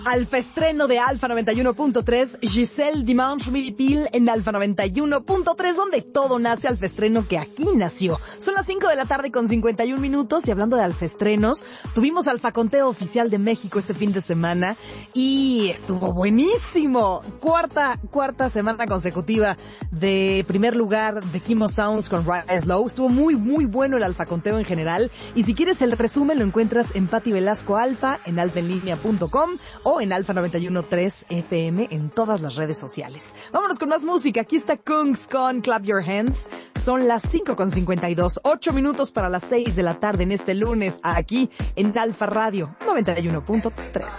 Alfa estreno de Alfa 91.3, Giselle Dimanche Midi Pil en Alfa 91.3, donde todo nace. Alfa estreno que aquí nació. Son las 5 de la tarde con 51 minutos y hablando de alfa estrenos, tuvimos Alfa Conteo Oficial de México este fin de semana y estuvo buenísimo. Cuarta semana consecutiva de primer lugar de Kimo Sounds con Rise Low. Estuvo muy bueno el Alfa Conteo en general y si quieres el resumen lo encuentras en Pati Velasco Alfa, en alfaenlinea.com o en Alfa 91.3 FM en todas las redes sociales. Vámonos con más música. Aquí está Kungs con Clap Your Hands. Son las 5:52, 8 minutos para las 6 de la tarde en este lunes, aquí en Alfa Radio 91.3.